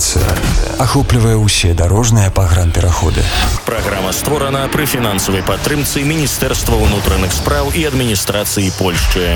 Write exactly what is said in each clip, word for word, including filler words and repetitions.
сігналізацыя. Ахоплівае ўсе дарожныя пагранпераходы. Праграма створана пры фінансавай падтрымцы Міністэрства ўнутраных спраў і адміністрацыі Польшчы.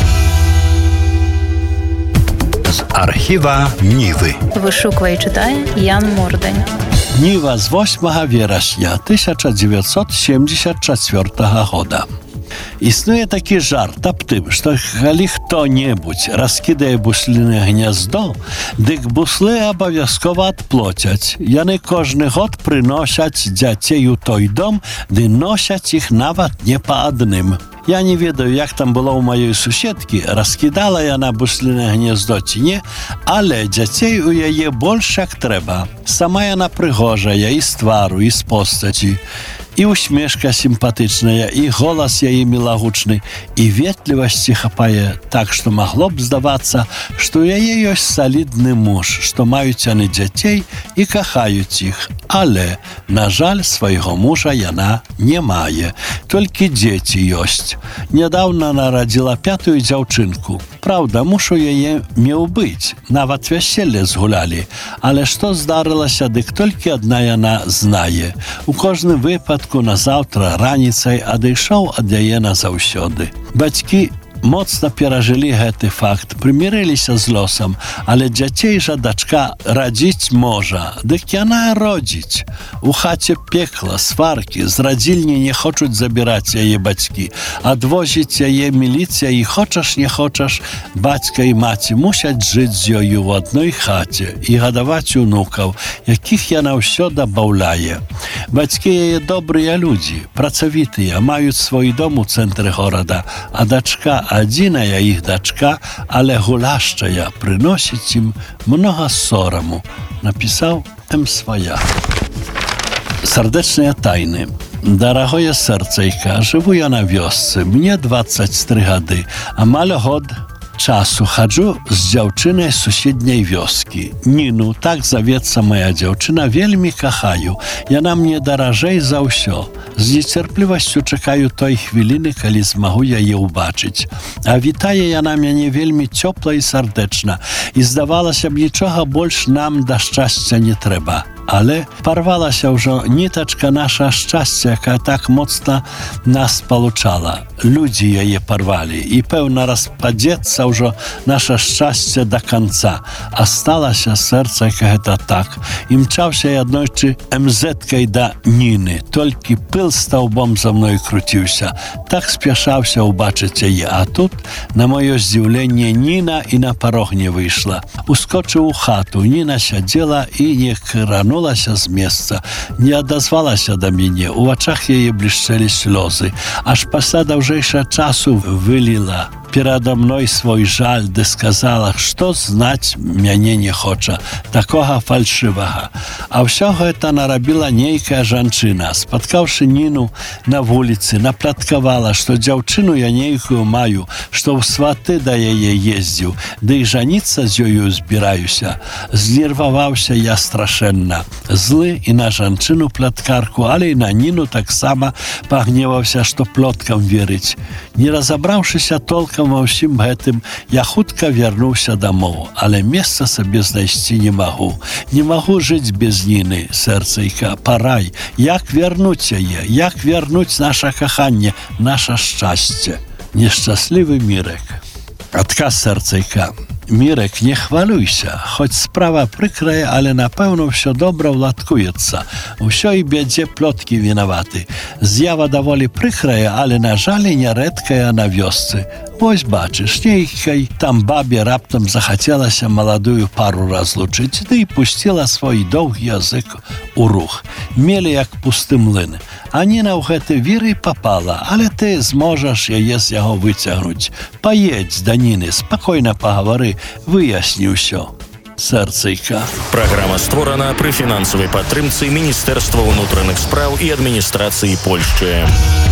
З архіва Нівы. Вышуквае і чытае Ян Мордань. Ніва з восьмага верасня тысяча дзевяцьсот семьдесят чацвёртага года. Існуе такі жарт аб тым, што калі хто-небудзь раскідае бусліны гняздо, дык буслы абавязкова адплоцяць. Яны кожны год прыносяць дзяцей у той дом, ды носяць іх нават не па адным. Я не ведаю, як там было ў маёй суседкі, раскідала яна бусліны гняздо ці не, але дзяцей у яе больш як трэба. Сама яна прыгожая і з твару, і з постаці. І усмешка сімпатычная, і голас яе мілагучны, і ветлівасці хапае, так што магло б здавацца, што ў яе ёсць салідны муж, што маюць яны дзяцей і кахаюць іх. Але, на жаль, свайго мужа яна не мае, толькі дзеці ёсць. Нядаўна нарадзіла пятую дзяўчынку. Праўда, муж у яе меў быць, нават вяселле згулялі, але што здарылася, дык толькі адна яна знае. У кожным выпадку назаўтра раніцай адышоў ад яе назаўсёды. Бацькі моцна перажылі гэты факт, прымірыліся з лосам, але дзяцей жа дачка радзіць можа, дык яна родзіць. У хаце пекла, сваркі, з радзільні не хочуць забіраць яе бацькі, адвозіць яе міліцыя і хочаш не хочаш, бацька і маці мусяць жыць з ёю ў адной хаце і гадаваць унукаў, якіх яна ўсё дабаўляе. Бацькі яе добрыя людзі, працавітыя, маюць свой дом у цэнтры горада, а дачка адзіная іх дачка, але гуляшчая, прыносіць ім многа сораму, напісаў М. Свая. Сардэчныя тайны. Дарагое сэрцайка, жыву я на вёсцы, мне дваццаць тры гады, амаль год часу хаджу з дзяўчынай з суседняй вёскі. Ніну, так завецца моя дзяўчына, вельмі кахаю. Яна мне даражэй за ўсё. З нецярплівасцю чакаю той хвіліны, калі змагу яе ўбачыць. А вітае яна мяне вельмі цёпла і сардэчна. І здавалася б, нічога больш нам да шчасця не трэба. Але парвалася ўжо нітачка наша шчасця, якая так моцна нас спалучала. Людзі яе парвалі, і, пэўна, распадзецца ўжо наша шчасце да канца. Асталася сэрцайка гэта так. Імчаўся я аднойчы эмзэткай да Ніны, толькі пыл стаўбом за мной круціўся. Так спяшаўся ўбачыць яе, а тут, на маё здзіўленне, Ніна і на парог не выйшла. Ускочыў у хату, Ніна сядзела і не кранулася з месца, не адазвалася да мяне, у вачах яе блішчэлі слёзы, аж пасля даўжэйшага часу выліла перада мной свой жаль, ды сказала, што знаць мяне не хоча, такога фальшывага. А ўсё гэта нарабіла нейкая жанчына. Спаткаўшы Ніну на вуліцы, напладкавала, што дзяўчыну я нейкую маю, што ў сваты да яе ездзіў, ды і жаніцца з ёю збіраюся. Знерваваўся я страшэнна. Злы і на жанчыну платкарку, але і на Ніну таксама пагневаўся, што плоткам верыць. Не разабраўшыся толкам ва ўсім гэтым, я хутка вярнуўся дамоў, але месца сабе знайсці не магу. Не магу жыць без Ніны, сэрцайка, парай. Як вярнуць яе? Як вярнуць наша каханне, наша шчасце? Нешчаслівы Мірек. Адказ сэрцайка. Мірек, не хвалюйся, хоць справа прыкрая, але напэўна ўсё добра ўладкуецца. Усё і бядзе плоткі вінаваты. З'ява даволі прыкрая, але, на жаль, нярэдкая на вёсцы. Вось бачыш, нейкай там бабе раптам захацелася маладую пару разлучыць, ды і пусціла свой доўгі язык у рух. Мелі як пусты млын. А Ніна ў гэты вір і папала, але ты зможаш яе з яго выцягнуць. Паедзь да Ніны, спакойна пагавары, выясні ўсё. Сэрцайка. Праграма створана пры фінансавай падтрымцы Міністэрства ўнутраных спраў і адміністрацыі Польшчы.